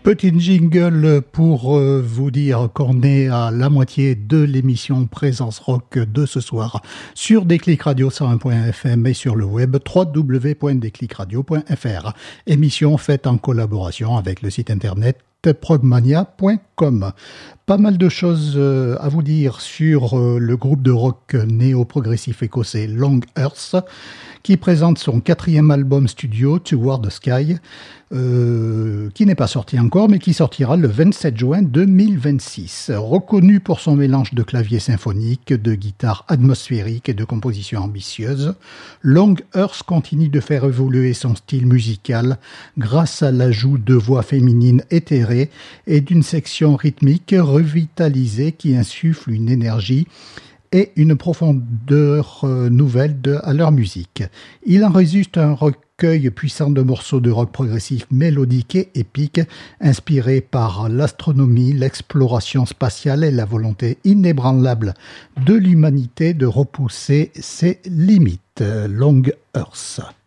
Petit jingle pour vous dire qu'on est à la moitié de l'émission Présence Rock de ce soir sur Déclic Radio 101.fm et sur le web www.déclicradio.fr. Émission faite en collaboration avec le site internet progmania.com. Pas mal de choses à vous dire sur le groupe de rock néo-progressif écossais Long Earth, qui présente son 4e album studio Toward the Sky, qui n'est pas sorti encore, mais qui sortira le 27 juin 2026. Reconnu pour son mélange de clavier symphonique, de guitare atmosphérique et de composition ambitieuse, Long Earth continue de faire évoluer son style musical grâce à l'ajout de voix féminines éthérées et d'une section rythmique revitalisée qui insuffle une énergie et une profondeur nouvelle à leur musique. Il en résulte un recueil puissant de morceaux de rock progressif mélodique et épique, inspirés par l'astronomie, l'exploration spatiale et la volonté inébranlable de l'humanité de repousser ses limites. Long Earth.